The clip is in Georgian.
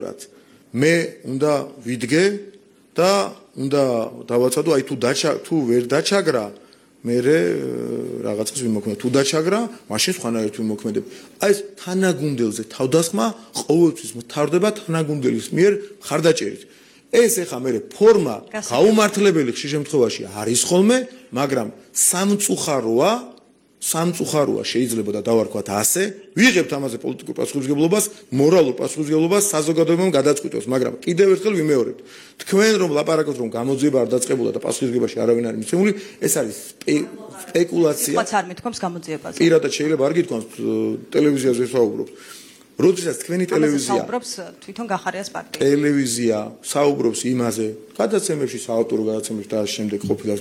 მე უნდა ვიდგე და უნდა დავაცადო, აი თუ ვერ დაჩაგრა, მე რაღაცას ვიმოქმედებ. თუ დაჩაგრა, მაშინ სხვანაირად ვიმოქმედებ. აი ეს თანაგუნდელზე თავდასხმა ყოველთვის მთავრდება თანაგუნდელის მიერ მხარდაჭერით. ეს ეხა მე ფორმა გაუმართლებელი ხშირ შემთხვევაში არის ხოლმე, მაგრამ სამწუხაროა შეიძლება და დავარქვათ ასე, ვიღებთ ამაზე პოლიტიკურ პასუხისმგებლობას, მორალურ პასუხისმგებლობას საზოგადოებამ გადაწყვიტოს, მაგრამ კიდევ ერთხელ ვიმეორებთ. თქვენ რომ ლაპარაკობთ რომ გამოძიება არ დაწყებულა და პასუხისმგებლობაში არავინ არ მიცემული, ეს არის სპეკულაცია. ვაც არ მithქვამს გამოძიებაზე. პირადად შეიძლება არ გითქვამს ტელევიზიაზე საუბრობთ. როდესაც თქვენი ტელევიზია საუბრობს თვითონ გახარიას პარტია. ტელევიზია საუბრობს იმაზე, გადაცემებში, საავტორო გადაცემებში და ამ შემდეგ ყოფილა